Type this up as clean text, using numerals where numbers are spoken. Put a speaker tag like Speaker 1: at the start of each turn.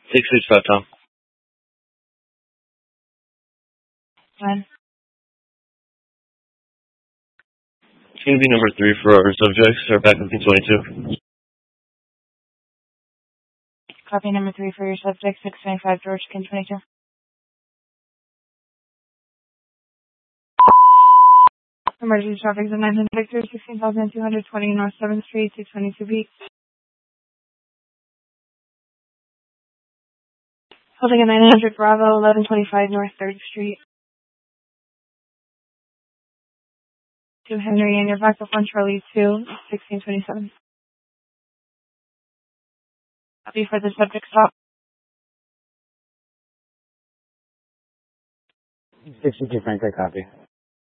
Speaker 1: 665 Tom.
Speaker 2: When?
Speaker 1: It's going to be number 3 for our subjects. Our back looking 22.
Speaker 2: Copy number 3 for your subject, 625 George Kin 22. Emergency traffic is at 900 Victor, 16,220 North 7th Street, 622 B. Holding at 900 Bravo, 1125 North 3rd Street. To Henry and your backup on Charlie 2, 1627. Copy for the subject stop.
Speaker 3: 62 Franklin, copy.